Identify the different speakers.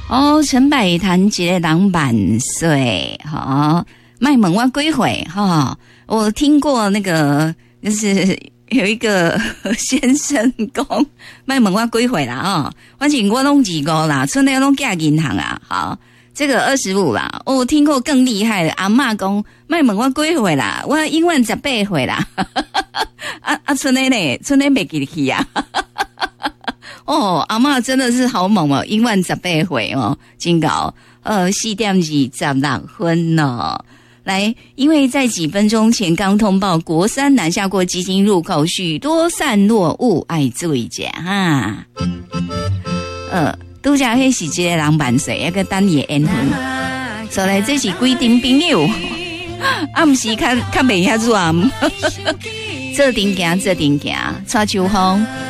Speaker 1: 哦，陈百潭一个人万岁，哈，卖问我几岁哈？我听过那个，就是有一个先生讲，卖问我几岁啦哦，反正我拢25啦，剩下拢寄银行啊，好。这个25啦，我听过更厉害的，阿嬷讲，卖问我几岁啦，我永远18岁啦，剩下呢，剩下没记去啊，哦，阿嬷真的是好猛哦，永远18岁哦，真高，4点26分哦。来，因为在几分钟前刚通报，国三南下过基金入口，许多散落物，爱注意者哈。拄则迄是一个人万岁，一个等伊缘分。所以这是几阵朋友，暗时较袂遐热，做阵行，带秋风，